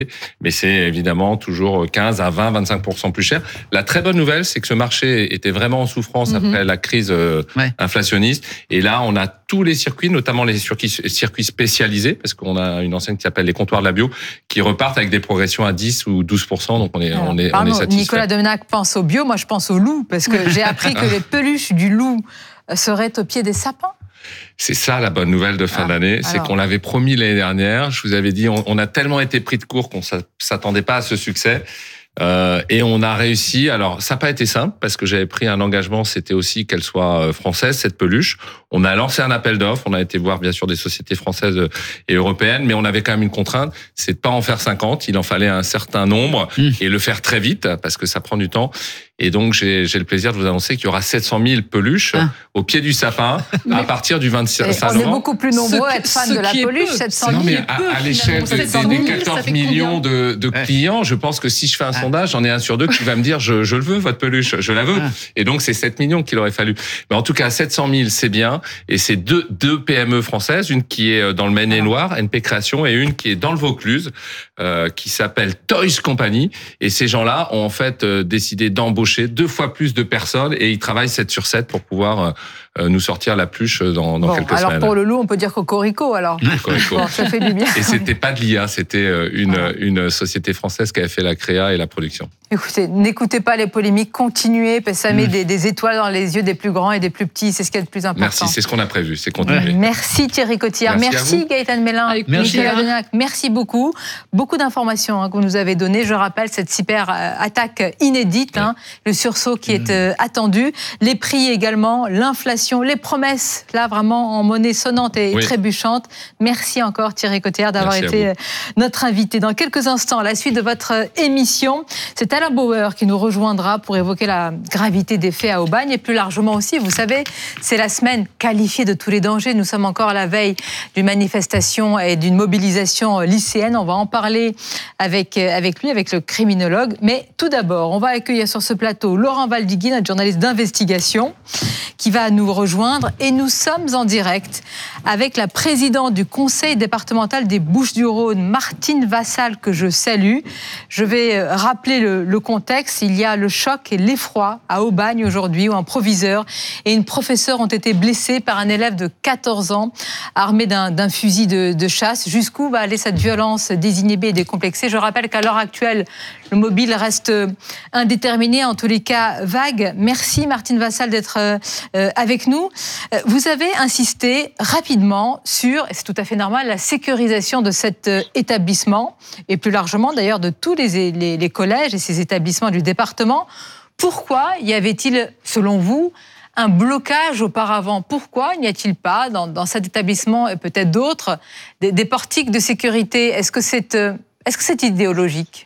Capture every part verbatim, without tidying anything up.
Mais c'est évidemment toujours quinze à vingt, vingt-cinq pour cent plus cher. La très bonne nouvelle, c'est que ce marché était vraiment en souffrance mm-hmm. après la crise euh, ouais. inflationniste. Et là, on a tous les circuits, notamment les circuits, circuits spécialisés, parce qu'on a une enseigne qui s'appelle les comptoirs de la bio, qui repartent avec des progressions à dix ou douze pour cent. Donc on est, Alors, on est, pardon, on est satisfait. Nicolas Domenach pense au bio, moi je pense au loup, parce que j'ai appris que les peluches du loup seraient au pied des sapins. C'est ça la bonne nouvelle de fin ah, d'année, alors... c'est qu'on l'avait promis l'année dernière. Je vous avais dit, on, on a tellement été pris de court qu'on s'attendait pas à ce succès. Euh, et on a réussi. Alors, ça n'a pas été simple parce que j'avais pris un engagement, c'était aussi qu'elle soit française, cette peluche. On a lancé un appel d'offres, on a été voir bien sûr des sociétés françaises et européennes, mais on avait quand même une contrainte, c'est de pas en faire cinquante. Il en fallait un certain nombre mmh. et le faire très vite parce que ça prend du temps. Et donc, j'ai, j'ai le plaisir de vous annoncer qu'il y aura sept cent mille peluches ah. au pied du sapin à partir du vingt-cinq novembre. On est beaucoup plus nombreux à être fans de la peluche, sept cent mille. Non, mais à, à l'échelle des, des quatorze millions de, de clients, je pense que si je fais un ah. sondage, j'en ai un sur deux qui va me dire je, je le veux, votre peluche, je la veux. Ah. Et donc, c'est sept millions qu'il aurait fallu. Mais en tout cas, sept cent mille, c'est bien. Et c'est deux, deux P M E françaises, une qui est dans le Maine-et-Loire, N P Création, et une qui est dans le Vaucluse, euh, qui s'appelle Toys Company. Et ces gens-là ont en fait euh, décidé d'embaucher deux fois plus de personnes et ils travaillent sept sur sept pour pouvoir euh, nous sortir la pluche dans, dans bon, quelques alors semaines. Alors pour le loup, on peut dire cocorico alors. Cocorico. Bon, ça fait du bien. Et c'était pas de l'I A, c'était une, ah. une société française qui avait fait la créa et la production. Écoutez, n'écoutez pas les polémiques, continuez, parce que ça met mmh. des, des étoiles dans les yeux des plus grands et des plus petits, c'est ce qui est le plus important. Merci, c'est ce qu'on a prévu, c'est continuer. Ouais. Merci Thierry Cotillard, merci, merci Gaëtan Mélin, avec merci, Nicolas Domenach, merci beaucoup. Beaucoup d'informations hein, que vous nous avez données. Je rappelle cette cyber attaque inédite, ouais. hein, le sursaut qui est euh, attendu, les prix également, l'inflation, les promesses, là vraiment en monnaie sonnante et oui. trébuchante. Merci encore Thierry Cotillard d'avoir merci été notre invité. Dans quelques instants, la suite de votre émission, c'est Alain Bauer qui nous rejoindra pour évoquer la gravité des faits à Aubagne et plus largement aussi, vous savez, c'est la semaine qualifiée de tous les dangers. Nous sommes encore à la veille d'une manifestation et d'une mobilisation lycéenne. On va en parler avec, avec lui, avec le criminologue. Mais tout d'abord, on va accueillir sur ce plateau Laurent Valdigui, notre journaliste d'investigation, qui va nous rejoindre. Et nous sommes en direct avec la présidente du conseil départemental des Bouches-du-Rhône, Martine Vassal, que je salue. Je vais rappeler le, le contexte. Il y a le choc et l'effroi à Aubagne aujourd'hui, où un proviseur et une professeure ont été blessés par un élève de quatorze ans, armé d'un, d'un fusil de, de chasse. Jusqu'où va aller cette violence désinhibée et décomplexée? Je rappelle qu'à l'heure actuelle, le mobile reste indéterminé, en tous les cas vague. Merci Martine Vassal d'être euh, avec nous. Vous avez insisté rapidement sur, et c'est tout à fait normal, la sécurisation de cet établissement, et plus largement d'ailleurs de tous les, les, les collèges et ces établissements du département. Pourquoi y avait-il, selon vous, un blocage auparavant? Pourquoi n'y a-t-il pas, dans, dans cet établissement et peut-être d'autres, des, des portiques de sécurité? Est-ce que c'est, est-ce que c'est idéologique?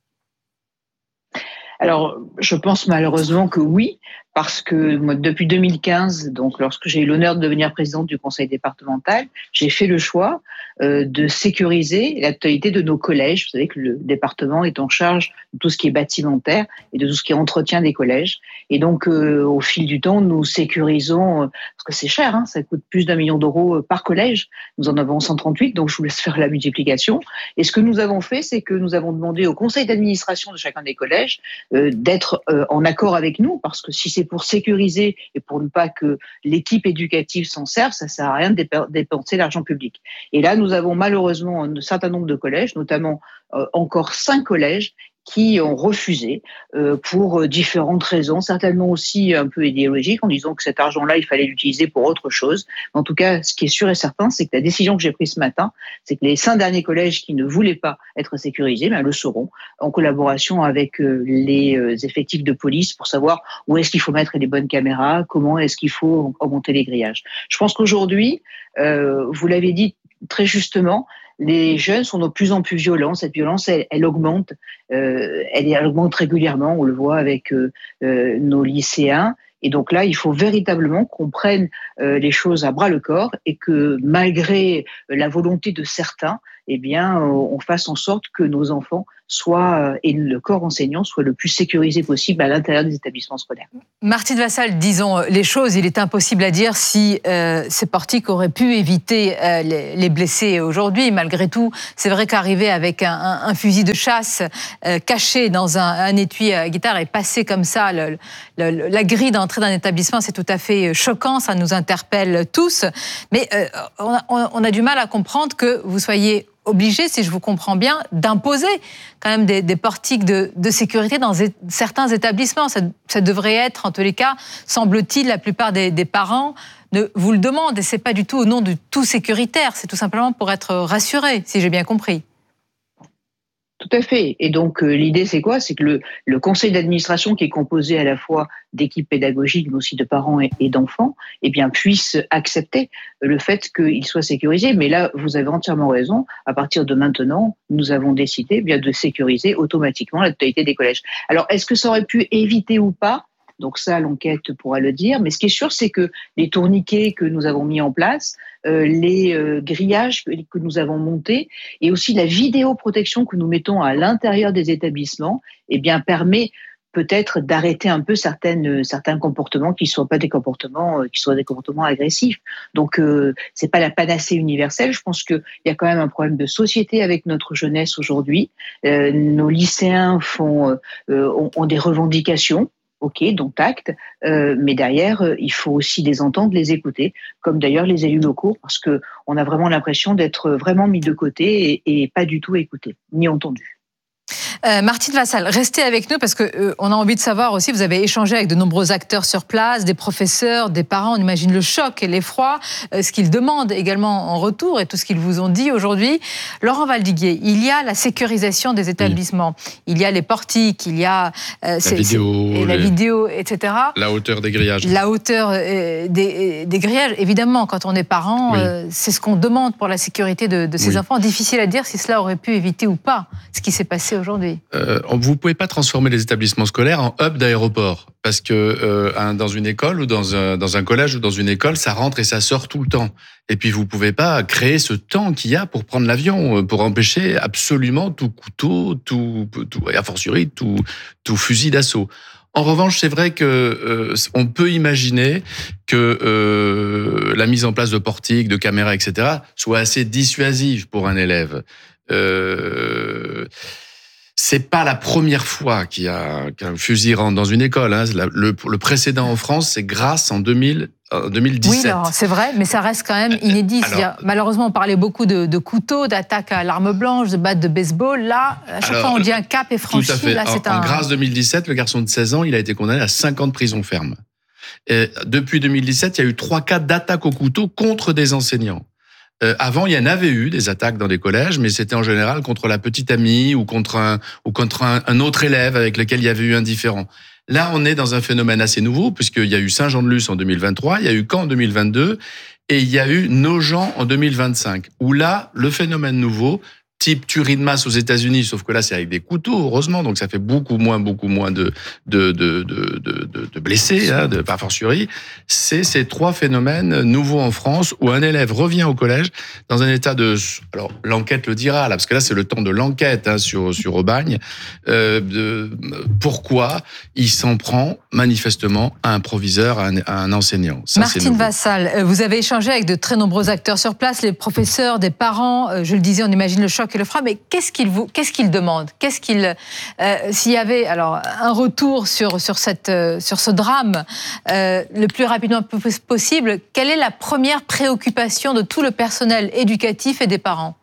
Alors, je pense malheureusement que oui, parce que moi, depuis deux mille quinze, donc lorsque j'ai eu l'honneur de devenir présidente du conseil départemental, j'ai fait le choix euh, de sécuriser la totalité de nos collèges. Vous savez que le département est en charge de tout ce qui est bâtimentaire et de tout ce qui est entretien des collèges. Et donc, euh, au fil du temps, nous sécurisons, euh, parce que c'est cher, hein, ça coûte plus d'un million d'euros par collège. Nous en avons cent trente-huit, donc je vous laisse faire la multiplication. Et ce que nous avons fait, c'est que nous avons demandé au conseil d'administration de chacun des collèges euh, d'être euh, en accord avec nous, parce que si c'est pour sécuriser et pour ne pas que l'équipe éducative s'en serve, ça ne sert à rien de dépenser l'argent public. Et là, nous avons malheureusement un certain nombre de collèges, notamment euh, encore cinq collèges, qui ont refusé euh, pour différentes raisons, certainement aussi un peu idéologiques, en disant que cet argent-là, il fallait l'utiliser pour autre chose. En tout cas, ce qui est sûr et certain, c'est que la décision que j'ai prise ce matin, c'est que les cinq derniers collèges qui ne voulaient pas être sécurisés, ben, le seront, en collaboration avec euh, les euh, effectifs de police pour savoir où est-ce qu'il faut mettre les bonnes caméras, comment est-ce qu'il faut augmenter les grillages. Je pense qu'aujourd'hui, euh, vous l'avez dit très justement, les jeunes sont de plus en plus violents. Cette violence, elle, elle augmente, euh, elle, elle augmente régulièrement. On le voit avec euh, euh, nos lycéens. Et donc là, il faut véritablement qu'on prenne euh, les choses à bras le corps et que malgré la volonté de certains, eh bien, on fasse en sorte que nos enfants soit et le corps enseignant soit le plus sécurisé possible à l'intérieur des établissements scolaires. Martine Vassal, disons les choses, il est impossible à dire si euh, ces portiques auraient pu éviter euh, les, les blessés aujourd'hui. Malgré tout, c'est vrai qu'arriver avec un, un, un fusil de chasse euh, caché dans un, un étui à guitare et passer comme ça le, le, la grille d'entrée d'un établissement, c'est tout à fait choquant, ça nous interpelle tous. Mais euh, on, a, on a du mal à comprendre que vous soyez obligé, si je vous comprends bien, d'imposer quand même des, des portiques de, de sécurité dans é- certains établissements. Ça, ça devrait être, en tous les cas, semble-t-il, la plupart des, des parents ne, vous le demandent. Et c'est pas du tout au nom du tout sécuritaire, c'est tout simplement pour être rassuré, si j'ai bien compris. Tout à fait. Et donc, euh, l'idée, c'est quoi? C'est que le, le conseil d'administration, qui est composé à la fois d'équipes pédagogiques, mais aussi de parents et, et d'enfants, eh bien, puisse accepter le fait qu'il soit sécurisé. Mais là, vous avez entièrement raison. À partir de maintenant, nous avons décidé eh bien de sécuriser automatiquement la totalité des collèges. Alors, est-ce que ça aurait pu éviter ou pas? Donc ça, l'enquête pourra le dire. Mais ce qui est sûr, c'est que les tourniquets que nous avons mis en place, euh, les euh, grillages que, que nous avons montés, et aussi la vidéoprotection que nous mettons à l'intérieur des établissements, eh bien, permet peut-être d'arrêter un peu certaines, certains comportements qui ne soient pas des comportements, qui soient des comportements agressifs. Donc, euh, c'est pas la panacée universelle. Je pense qu'il y a quand même un problème de société avec notre jeunesse aujourd'hui. Euh, nos lycéens font, euh, ont, ont des revendications. Ok, donc acte, euh, mais derrière, euh, il faut aussi les entendre, les écouter, comme d'ailleurs les élus locaux, parce qu'on a vraiment l'impression d'être vraiment mis de côté et, et pas du tout écouté, ni entendu. Euh, Martine Vassal, restez avec nous parce qu'on euh, a envie de savoir aussi, vous avez échangé avec de nombreux acteurs sur place, des professeurs, des parents, on imagine le choc et l'effroi, euh, ce qu'ils demandent également en retour et tout ce qu'ils vous ont dit aujourd'hui. Laurent Valdiguier, il y a la sécurisation des établissements, oui. Il y a les portiques, il y a euh, la, vidéo, et la les... vidéo, et cetera. La hauteur des grillages. La hauteur euh, des, des grillages, évidemment, quand on est parent, oui. euh, c'est ce qu'on demande pour la sécurité de, de ses oui. enfants. Difficile à dire si cela aurait pu éviter ou pas ce qui s'est passé aujourd'hui. Euh, vous ne pouvez pas transformer les établissements scolaires en hub d'aéroport parce que euh, un, dans une école ou dans un, dans un collège ou dans une école, ça rentre et ça sort tout le temps. Et puis vous ne pouvez pas créer ce temps qu'il y a pour prendre l'avion, pour empêcher absolument tout couteau, tout, tout et a fortiori tout, tout fusil d'assaut. En revanche, c'est vrai que euh, on peut imaginer que euh, la mise en place de portiques, de caméras, et cetera, soit assez dissuasive pour un élève. Euh, C'est pas la première fois qu'il y a qu'un fusil rentre dans une école. Hein. Le, le précédent en France, c'est Grasse en deux mille, deux mille dix-sept. Oui, alors, c'est vrai, mais ça reste quand même inédit. Alors, malheureusement, on parlait beaucoup de, de couteaux, d'attaques à l'arme blanche, de battes de baseball. Là, à chaque alors, fois, on dit un cap est franchi. Tout à fait. Là, c'est en, un... en Grasse deux mille dix-sept, le garçon de seize ans, il a été condamné à cinq ans de prison ferme. Et depuis deux mille dix-sept, il y a eu trois cas d'attaques au couteau contre des enseignants. Euh, avant, il y en avait eu des attaques dans des collèges, mais c'était en général contre la petite amie ou contre un ou contre un, un autre élève avec lequel il y avait eu un différend. Là, on est dans un phénomène assez nouveau puisqu'il y a eu Saint-Jean-de-Luz en deux mille vingt-trois, il y a eu Caen en deux mille vingt-deux et il y a eu Nogent en deux mille vingt-cinq. Où là, le phénomène nouveau, type tuerie de masse aux États-Unis, sauf que là, c'est avec des couteaux, heureusement, donc ça fait beaucoup moins, beaucoup moins de de de de de, de blessés, hein, de pas fortiori. C'est ces trois phénomènes nouveaux en France où un élève revient au collège dans un état de, alors l'enquête le dira là, parce que là c'est le temps de l'enquête hein, sur sur Aubagne. Euh, de, pourquoi il s'en prend manifestement à un proviseur, à un, à un enseignant. Ça, Martine Vassal, vous avez échangé avec de très nombreux acteurs sur place, les professeurs, des parents. Je le disais, on imagine le choc et le froid, mais qu'est-ce qu'ils vous, qu'est-ce qu'ils demandent? Qu'est-ce qu'ils, euh, s'il y avait alors un retour sur sur cette euh, sur ce drame euh, le plus rapidement possible, quelle est la première préoccupation de tout le personnel éducatif et des parents?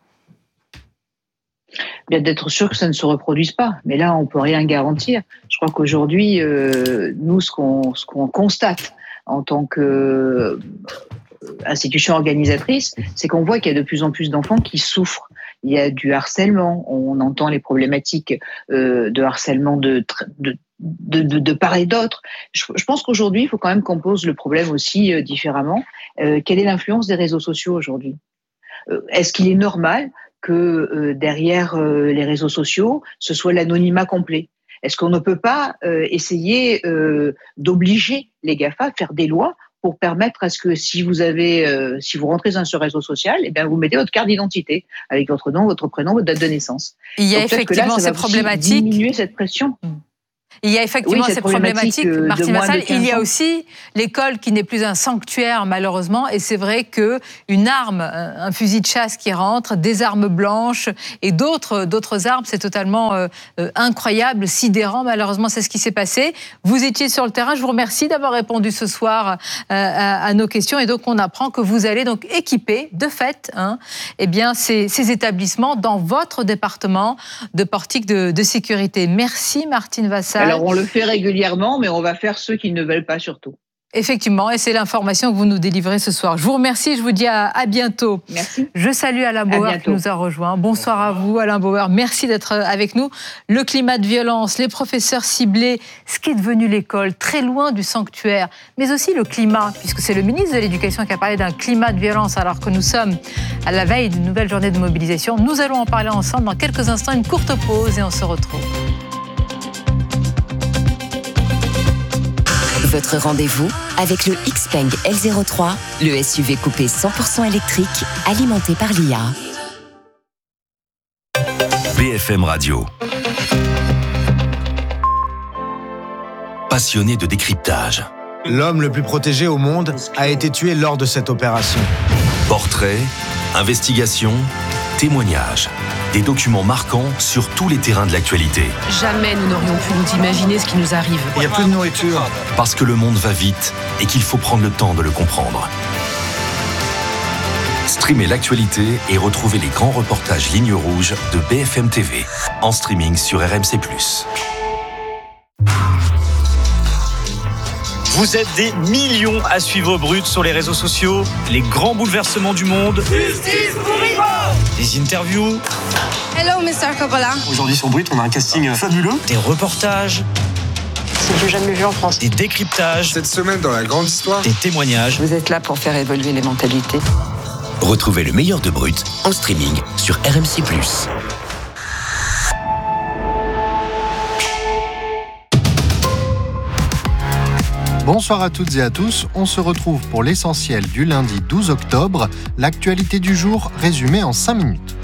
Bien d'être sûr que ça ne se reproduise pas, mais là on peut rien garantir. Je crois qu'aujourd'hui, euh, nous ce qu'on ce qu'on constate en tant que euh, institution organisatrice, c'est qu'on voit qu'il y a de plus en plus d'enfants qui souffrent. Il y a du harcèlement, on entend les problématiques euh, de harcèlement de, de, de, de, de part et d'autre. Je, je pense qu'aujourd'hui, il faut quand même qu'on pose le problème aussi euh, différemment. Euh, quelle est l'influence des réseaux sociaux aujourd'hui ? euh, Est-ce qu'il est normal que euh, derrière euh, les réseaux sociaux, ce soit l'anonymat complet ? Est-ce qu'on ne peut pas euh, essayer euh, d'obliger les GAFA à faire des lois pour permettre à ce que si vous avez, euh, si vous rentrez dans ce réseau social, eh bien vous mettez votre carte d'identité avec votre nom, votre prénom, votre date de naissance. Il y a Donc, effectivement là, ces problématiques. Diminuer cette pression. Mmh. Il y a effectivement oui, ces problématiques, problématique Martine Vassal. Il y a ans. aussi l'école qui n'est plus un sanctuaire, malheureusement. Et c'est vrai qu'une arme, un fusil de chasse qui rentre, des armes blanches et d'autres, d'autres armes, c'est totalement euh, incroyable, sidérant. Malheureusement, c'est ce qui s'est passé. Vous étiez sur le terrain. Je vous remercie d'avoir répondu ce soir euh, à, à nos questions. Et donc, on apprend que vous allez donc équiper, de fait, hein, eh bien, ces, ces établissements dans votre département de portiques de, de sécurité. Merci, Martine Vassal. Alors, on le fait régulièrement, mais on va faire ceux qui ne veulent pas surtout. Effectivement, et c'est l'information que vous nous délivrez ce soir. Je vous remercie, je vous dis à, à bientôt. Merci. Je salue Alain Bauer qui nous a rejoint. Bonsoir à vous, Alain Bauer. Merci d'être avec nous. Le climat de violence, les professeurs ciblés, ce qui est devenu l'école, très loin du sanctuaire, mais aussi le climat, puisque c'est le ministre de l'Éducation qui a parlé d'un climat de violence alors que nous sommes à la veille d'une nouvelle journée de mobilisation. Nous allons en parler ensemble dans quelques instants, une courte pause et on se retrouve. Votre rendez-vous avec le Xpeng L zéro trois, le S U V coupé cent pour cent électrique, alimenté par l'I A. B F M Radio. Passionné de décryptage. L'homme le plus protégé au monde a été tué lors de cette opération. Portraits, investigations, témoignages. Des documents marquants sur tous les terrains de l'actualité. Jamais nous n'aurions pu nous imaginer ce qui nous arrive. Il n'y a plus de nourriture. Parce que le monde va vite et qu'il faut prendre le temps de le comprendre. Streamez l'actualité et retrouvez les grands reportages Ligne Rouge de B F M T V. En streaming sur R M C plus. Vous êtes des millions à suivre Brut sur les réseaux sociaux. Les grands bouleversements du monde. Justice pour Ivo ! Des interviews. Hello, mister Coppola. Aujourd'hui sur Brut, on a un casting fabuleux. Des reportages. C'est que j'ai jamais vu en France. Des décryptages. Cette semaine dans la grande histoire. Des témoignages. Vous êtes là pour faire évoluer les mentalités. Retrouvez le meilleur de Brut en streaming sur R M C plus. Bonsoir à toutes et à tous, on se retrouve pour l'essentiel du lundi douze octobre, l'actualité du jour résumée en cinq minutes.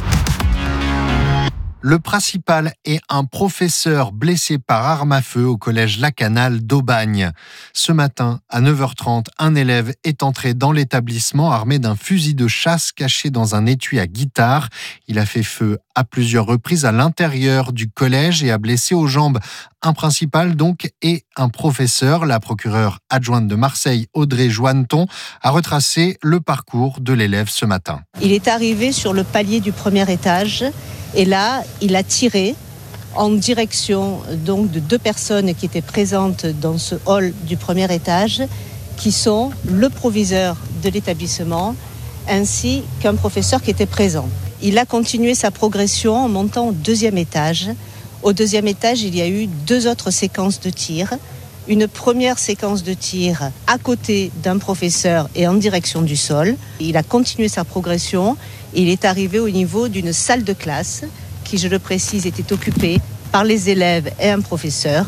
Le principal est un professeur blessé par arme à feu au collège Lacanal d'Aubagne. Ce matin, à neuf heures trente, un élève est entré dans l'établissement armé d'un fusil de chasse caché dans un étui à guitare. Il a fait feu à plusieurs reprises à l'intérieur du collège et a blessé aux jambes un principal donc et un professeur. La procureure adjointe de Marseille, Audrey Joanneton, a retracé le parcours de l'élève ce matin. Il est arrivé sur le palier du premier étage. Et là, il a tiré en direction donc de deux personnes qui étaient présentes dans ce hall du premier étage, qui sont le proviseur de l'établissement ainsi qu'un professeur qui était présent. Il a continué sa progression en montant au deuxième étage. Au deuxième étage, il y a eu deux autres séquences de tirs. Une première séquence de tir à côté d'un professeur et en direction du sol. Il a continué sa progression. Il est arrivé au niveau d'une salle de classe qui, je le précise, était occupée par les élèves et un professeur.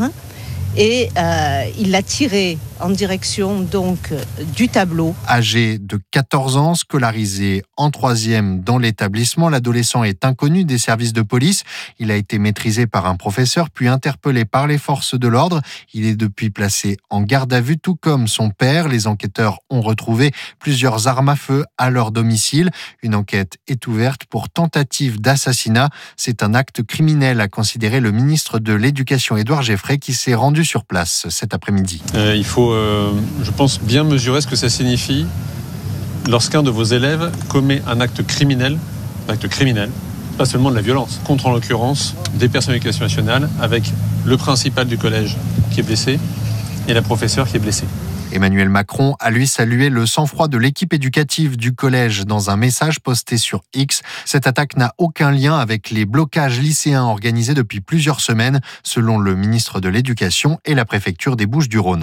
Et euh, il l'a tiré en direction donc du tableau. Âgé de quatorze ans, scolarisé en troisième dans l'établissement, l'adolescent est inconnu des services de police. Il a été maîtrisé par un professeur, puis interpellé par les forces de l'ordre. Il est depuis placé en garde à vue, tout comme son père. Les enquêteurs ont retrouvé plusieurs armes à feu à leur domicile. Une enquête est ouverte pour tentative d'assassinat. C'est un acte criminel, a considéré le ministre de l'Éducation, Édouard Geffray, qui s'est rendu sur place cet après-midi. Euh, il faut, euh, je pense, bien mesurer ce que ça signifie lorsqu'un de vos élèves commet un acte criminel, un acte criminel, pas seulement de la violence, contre en l'occurrence des personnes de l'éducation nationale, avec le principal du collège qui est blessé et la professeure qui est blessée. Emmanuel Macron a lui salué le sang-froid de l'équipe éducative du collège dans un message posté sur X. Cette attaque n'a aucun lien avec les blocages lycéens organisés depuis plusieurs semaines, selon le ministre de l'Éducation et la préfecture des Bouches-du-Rhône.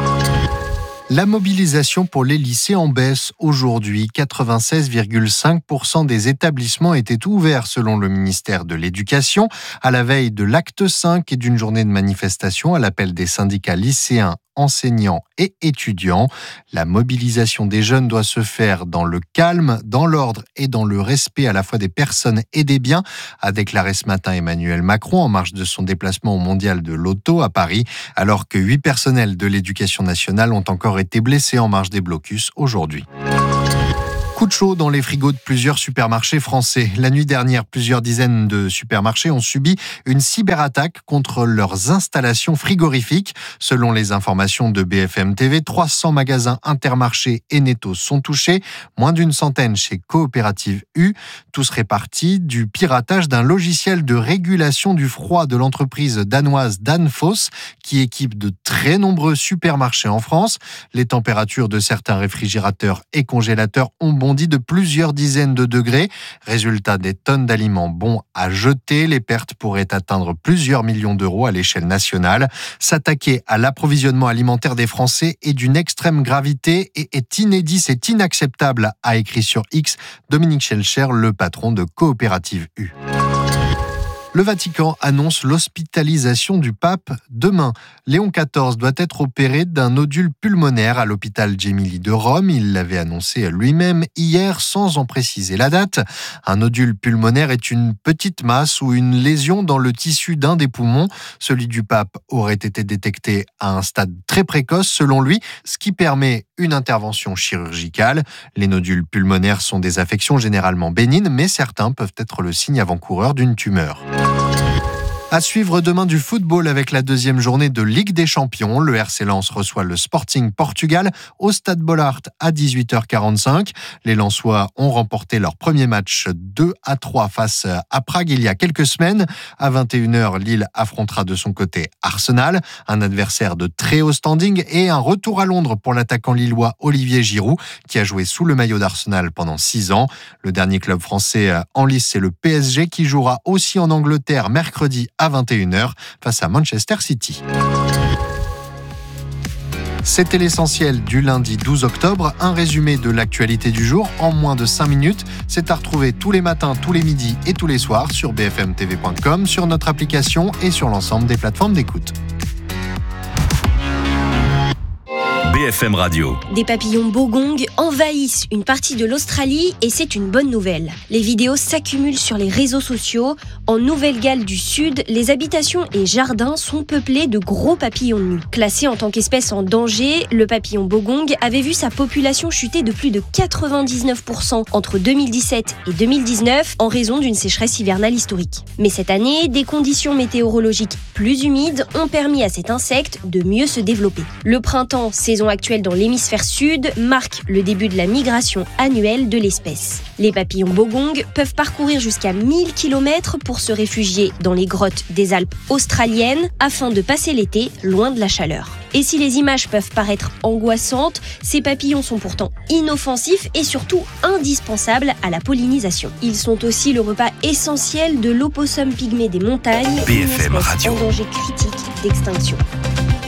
La mobilisation pour les lycées en baisse aujourd'hui. quatre-vingt-seize virgule cinq pour cent des établissements étaient ouverts selon le ministère de l'Éducation, à la veille de l'acte cinq et d'une journée de manifestation à l'appel des syndicats lycéens enseignants et étudiants. La mobilisation des jeunes doit se faire dans le calme, dans l'ordre et dans le respect à la fois des personnes et des biens, a déclaré ce matin Emmanuel Macron en marge de son déplacement au Mondial de l'Auto à Paris, alors que huit personnels de l'éducation nationale ont encore été blessés en marge des blocus aujourd'hui. Coup de chaud dans les frigos de plusieurs supermarchés français. La nuit dernière, plusieurs dizaines de supermarchés ont subi une cyberattaque contre leurs installations frigorifiques. Selon les informations de B F M T V, trois cents magasins Intermarché et Netto sont touchés, moins d'une centaine chez Coopérative U. Tout serait parti du piratage d'un logiciel de régulation du froid de l'entreprise danoise Danfoss, qui équipe de très nombreux supermarchés en France. Les températures de certains réfrigérateurs et congélateurs ont bondi de plusieurs dizaines de degrés. Résultat, des tonnes d'aliments bons à jeter. Les pertes pourraient atteindre plusieurs millions d'euros à l'échelle nationale. S'attaquer à l'approvisionnement alimentaire des Français est d'une extrême gravité et est inédit, c'est inacceptable, a écrit sur X Dominique Schelcher, le patron de Coopérative U. Le Vatican annonce l'hospitalisation du pape demain. Léon quatorze doit être opéré d'un nodule pulmonaire à l'hôpital Gemelli de Rome. Il l'avait annoncé lui-même hier sans en préciser la date. Un nodule pulmonaire est une petite masse ou une lésion dans le tissu d'un des poumons. Celui du pape aurait été détecté à un stade très précoce selon lui, ce qui permet une intervention chirurgicale. Les nodules pulmonaires sont des affections généralement bénignes, mais certains peuvent être le signe avant-coureur d'une tumeur. À suivre demain du football avec la deuxième journée de Ligue des Champions. Le R C Lens reçoit le Sporting Portugal au Stade Bollaert à dix-huit heures quarante-cinq. Les Lensois ont remporté leur premier match deux à trois face à Prague il y a quelques semaines. À vingt et une heures, Lille affrontera de son côté Arsenal, un adversaire de très haut standing, et un retour à Londres pour l'attaquant lillois Olivier Giroud, qui a joué sous le maillot d'Arsenal pendant six ans. Le dernier club français en lice, c'est le P S G, qui jouera aussi en Angleterre mercredi à vingt et une heures face à Manchester City. C'était l'essentiel du lundi douze octobre, un résumé de l'actualité du jour en moins de cinq minutes. C'est à retrouver tous les matins, tous les midis et tous les soirs sur b f m t v point com, sur notre application et sur l'ensemble des plateformes d'écoute. B F M Radio. Des papillons bogong envahissent une partie de l'Australie et c'est une bonne nouvelle. Les vidéos s'accumulent sur les réseaux sociaux. En Nouvelle-Galles du Sud, les habitations et jardins sont peuplés de gros papillons nus. Classé en tant qu'espèce en danger, le papillon bogong avait vu sa population chuter de plus de quatre-vingt-dix-neuf pour cent entre deux mille dix-sept et deux mille dix-neuf en raison d'une sécheresse hivernale historique. Mais cette année, des conditions météorologiques plus humides ont permis à cet insecte de mieux se développer. Le printemps, saison actuelle dans l'hémisphère sud, marque le début de la migration annuelle de l'espèce. Les papillons bogong peuvent parcourir jusqu'à mille kilomètres pour se réfugier dans les grottes des Alpes australiennes afin de passer l'été loin de la chaleur. Et si les images peuvent paraître angoissantes, ces papillons sont pourtant inoffensifs et surtout indispensables à la pollinisation. Ils sont aussi le repas essentiel de l'opossum pygmée des montagnes, B F M une espèce Radio. en danger critique d'extinction.